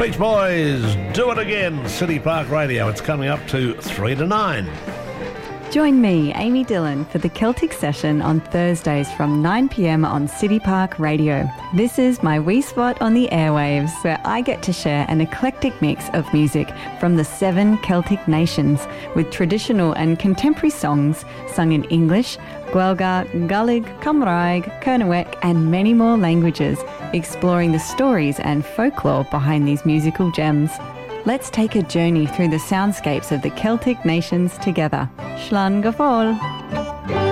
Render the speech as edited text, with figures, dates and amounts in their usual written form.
Beach Boys, do it again. City Park Radio. It's coming up to 3 to 9. Join me, Amy Dillon, for the Celtic Session on Thursdays from 9 p.m. on City Park Radio. This is my wee spot on the airwaves, where I get to share an eclectic mix of music from the 7 Celtic nations, with traditional and contemporary songs sung in English, Guelga, Gaelic, Cymraeg, Kernewek, and many more languages, exploring the stories and folklore behind these musical gems. Let's take a journey through the soundscapes of the Celtic nations together. Slán go fóill.